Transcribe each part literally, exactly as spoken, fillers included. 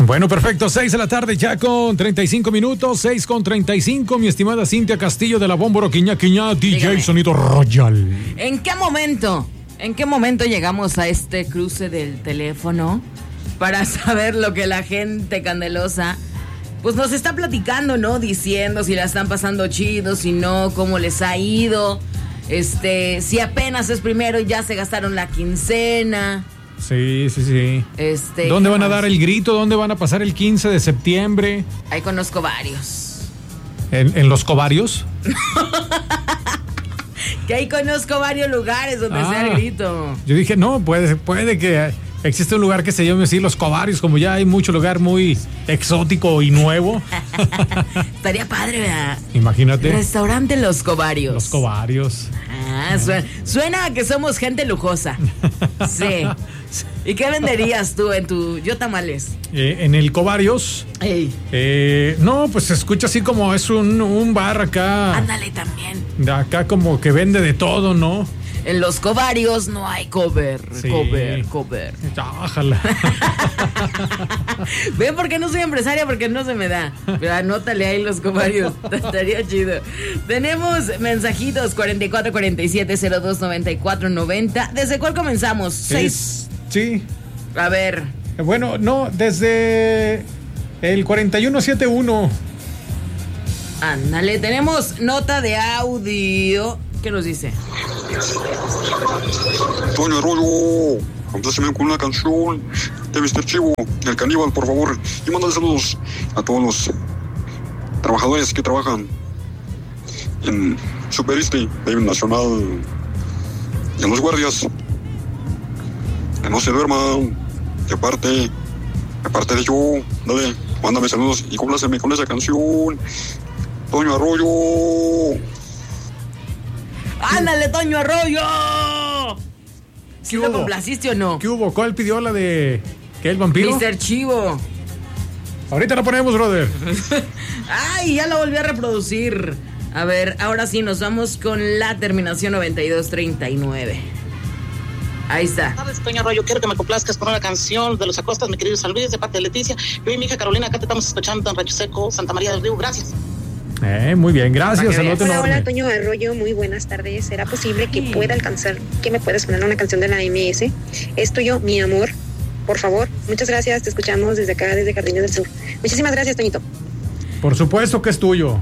Bueno, perfecto, seis de la tarde ya con treinta y cinco minutos, seis con treinta y cinco, mi estimada Cintia Castillo de la Bómboro Quiñá Quiñá, D J Dígame. Sonido Royal. ¿En qué momento? ¿En qué momento llegamos a este cruce del teléfono para saber lo que la gente candelosa pues nos está platicando, ¿no? Diciendo si la están pasando chido, si no, cómo les ha ido, este, si apenas es primero y ya se gastaron la quincena. Sí, sí, sí. Este, ¿Dónde van a más? dar el grito? ¿Dónde van a pasar el quince de septiembre? Ahí conozco varios. ¿En, en los Covarios? Que ahí conozco varios lugares donde Ah. sea el grito. Yo dije, no, puede, puede que existe un lugar que se llame así Los Covarios, como ya hay mucho lugar muy exótico y nuevo. Estaría padre, ¿verdad? Imagínate. Restaurante Los Covarios. Los Covarios. Ah, suena, suena a que somos gente lujosa. Sí. ¿Y qué venderías tú en tu Yo Tamales? Eh, en el Covarios. Ey, Eh, no, pues se escucha así como es un, un bar acá. ándale también. De acá como que vende de todo, ¿no? En Los Covarios no hay cover, Sí. cover, cover. Ojalá. ¿Ven por qué no soy empresaria? Porque no se me da. Pero anótale ahí Los Covarios. Estaría chido. Tenemos mensajitos cuarenta y cuatro cuarenta y siete cero dos noventa y cuatro noventa. ¿Desde cuál comenzamos? Seis. Es- sí. A ver. Bueno, no, desde el cuarenta y uno setenta y uno. Ándale, tenemos nota de audio. ¿Qué nos dice? Toño Arroyo, compláceme con una canción de mister Chivo, el caníbal, por favor. Y mándale saludos a todos los trabajadores que trabajan en Superiste, David Nacional, y a los guardias. Que no se duerman. De parte, de parte de yo, dale, mándame saludos y compláceme con esa canción. Toño Arroyo. ¡Ándale, Toño Arroyo! ¿Sí ¿Qué lo hubo? complaciste o no? ¿Qué hubo? ¿Cuál pidió la de que el vampiro? mister Chivo. Ahorita la ponemos, brother. ¡Ay, ya la volví a reproducir! A ver, ahora sí, nos vamos con la terminación noventa y dos treinta y nueve. Ahí está. Buenas tardes, Toño Arroyo. Quiero que me complazcas con una canción de Los Acostas, mi querido San Luis, de parte de Leticia. Yo y mi hija Carolina, acá te estamos escuchando en Rancho Seco, Santa María del Río. Gracias. Eh, muy bien, gracias. Para que Saludos veas. Hola, hola, enorme. Toño Arroyo, muy buenas tardes. ¿Será posible que Sí. pueda alcanzar, que me puedas poner una canción de la M S? Es tuyo, mi amor, por favor. Muchas gracias, te escuchamos desde acá, desde Jardines del Sur. Muchísimas gracias, Toñito. Por supuesto que es tuyo.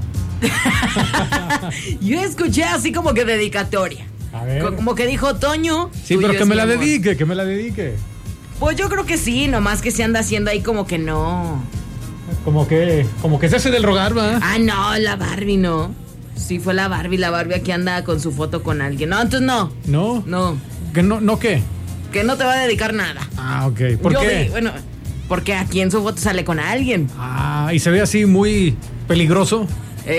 Yo escuché así como que dedicatoria. A ver. Co- Como que dijo Toño. Sí, tuyo pero que es me mi la amor. dedique, que me la dedique. Pues yo creo que sí, nomás que se anda haciendo ahí como que no. Como que, como que se hace del rogar, ¿verdad? Ah, no, la Barbie no. Sí, fue la Barbie, la Barbie aquí anda con su foto con alguien. No, entonces no. ¿No? No, ¿Que no, no qué? que no te va a dedicar nada. Ah, ok. ¿Por Yo qué? vi- bueno, porque aquí en su foto sale con alguien. Ah, y se ve así muy peligroso.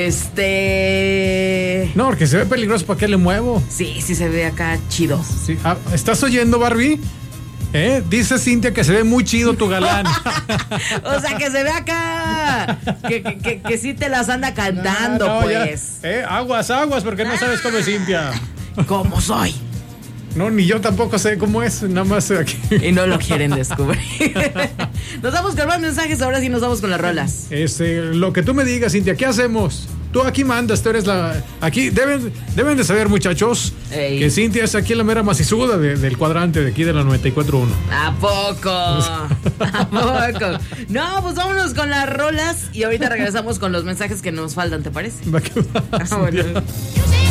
Este. No, porque se ve peligroso, ¿para qué le muevo? Sí, sí se ve acá chido. Sí. Ah, ¿estás oyendo, Barbie? ¿Eh? Dice Cintia que se ve muy chido tu galán. O sea, que se ve acá. Que, que, que, que sí te las anda cantando, Ah, no, ya. pues. Eh, aguas, aguas, porque no sabes cómo es Cintia. ¿Cómo soy? No, ni yo tampoco sé cómo es, nada más aquí. Y no lo quieren descubrir. Nos vamos con más mensajes, ahora sí nos vamos con las rolas. Este, lo que tú me digas, Cintia, ¿qué hacemos? Tú aquí mandas, tú eres la... Aquí deben, deben de saber, muchachos, Ey. que Cintia es aquí la mera macizuda de- del cuadrante de aquí de la noventa y cuatro punto uno. ¿A poco? ¿A poco? No, pues vámonos con las rolas y ahorita regresamos con los mensajes que nos faltan, ¿te parece? Va que va, Ah, bueno. Cintia. You say